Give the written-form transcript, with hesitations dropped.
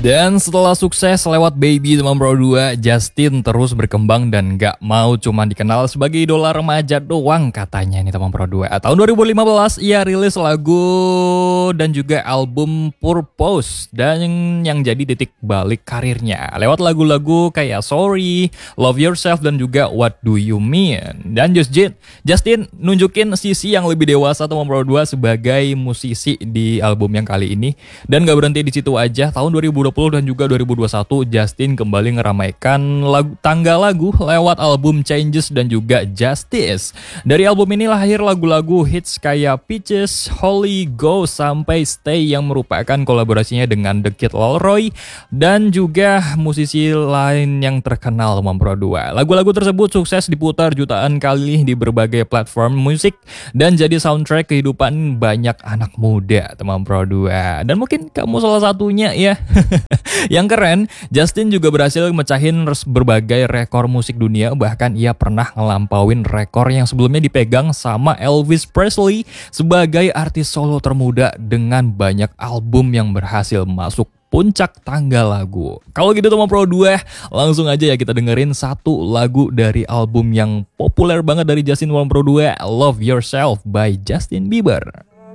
Dan setelah sukses lewat Baby teman Pro 2, Justin terus berkembang dan gak mau cuma dikenal sebagai idola remaja doang katanya nih teman Pro 2. Tahun 2015 ia rilis lagu dan juga album Purpose dan yang jadi titik balik karirnya. Lewat lagu-lagu kayak Sorry, Love Yourself dan juga What Do You Mean. Dan Justin nunjukin sisi yang lebih dewasa teman Pro 2 sebagai musisi di album yang kali ini. Dan gak berhenti di situ aja, tahun 2020 dan juga 2021 Justin kembali ngeramaikan tangga lagu lewat album Changes dan juga Justice. Dari album ini lahir lagu-lagu hits kayak Peaches, Holy Ghost sampai Stay yang merupakan kolaborasinya dengan The Kid Laroi dan juga musisi lain yang terkenal teman Pro 2. Lagu-lagu tersebut sukses diputar jutaan kali di berbagai platform musik dan jadi soundtrack kehidupan banyak anak muda teman Pro 2. Dan mungkin kamu salah satunya ya. Yang keren, Justin juga berhasil mecahin berbagai rekor musik dunia, bahkan ia pernah ngelampauin rekor yang sebelumnya dipegang sama Elvis Presley sebagai artis solo termuda dengan banyak album yang berhasil masuk puncak tangga lagu. Kalau gitu teman Pro 2, langsung aja ya kita dengerin satu lagu dari album yang populer banget dari Justin teman Pro 2, Love Yourself by Justin Bieber.